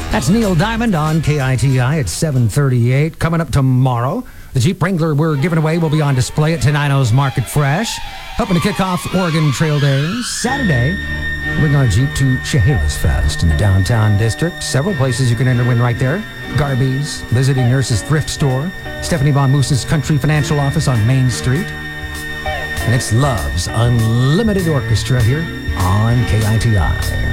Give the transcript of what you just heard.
That's Neil Diamond on KITI at 7:38. Coming up tomorrow, the Jeep Wrangler we're giving away will be on display at Tenino's Market Fresh, helping to kick off Oregon Trail Days. Saturday, bring our Jeep to Chehalis Fest in the downtown district. Several places you can enter win right there. Garby's, Visiting Nurses Thrift Store, Stephanie Von Moose's Country Financial Office on Main Street. And it's Love's Unlimited Orchestra here on KITI.